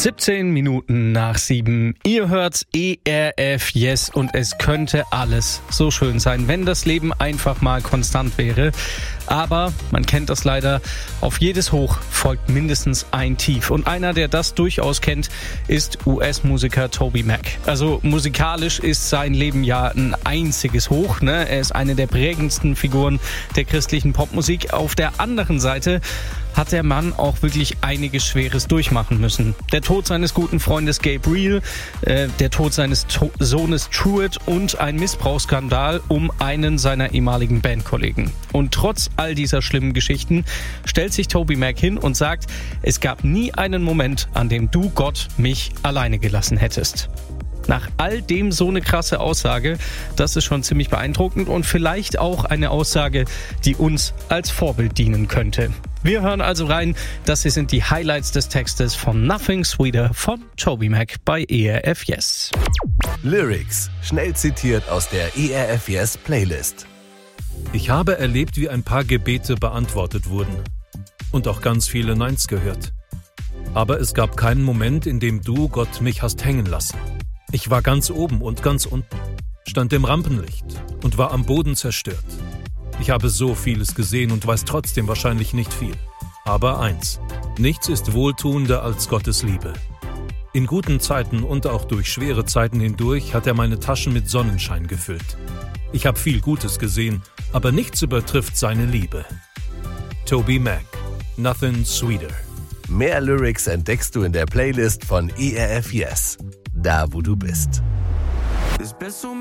17 Minuten nach 7. Ihr hört ERF Yes und es könnte alles so schön sein, wenn das Leben einfach mal konstant wäre. Aber, man kennt das leider, auf jedes Hoch folgt mindestens ein Tief. Und einer, der das durchaus kennt, ist US-Musiker TobyMac. Also musikalisch ist sein Leben ja ein einziges Hoch, ne? Er ist eine der prägendsten Figuren der christlichen Popmusik. Auf der anderen Seite hat der Mann auch wirklich einiges Schweres durchmachen müssen. Der Tod seines guten Freundes Gabriel, der Tod seines Sohnes Truett und ein Missbrauchsskandal um einen seiner ehemaligen Bandkollegen. Und trotz all dieser schlimmen Geschichten stellt sich TobyMac hin und sagt, es gab nie einen Moment, an dem du, Gott, mich alleine gelassen hättest. Nach all dem so eine krasse Aussage, das ist schon ziemlich beeindruckend und vielleicht auch eine Aussage, die uns als Vorbild dienen könnte. Wir hören also rein, das hier sind die Highlights des Textes von Nothing Sweeter von TobyMac bei ERF Yes. Lyrics, schnell zitiert aus der ERF Yes Playlist. Ich habe erlebt, wie ein paar Gebete beantwortet wurden und auch ganz viele Neins gehört. Aber es gab keinen Moment, in dem du, Gott, mich hast hängen lassen. Ich war ganz oben und ganz unten, stand im Rampenlicht und war am Boden zerstört. Ich habe so vieles gesehen und weiß trotzdem wahrscheinlich nicht viel. Aber eins, nichts ist wohltuender als Gottes Liebe. In guten Zeiten und auch durch schwere Zeiten hindurch hat er meine Taschen mit Sonnenschein gefüllt. Ich habe viel Gutes gesehen, aber nichts übertrifft seine Liebe. TobyMac, Nothing Sweeter. Mehr Lyrics entdeckst du in der Playlist von ERF Yes, da wo du bist.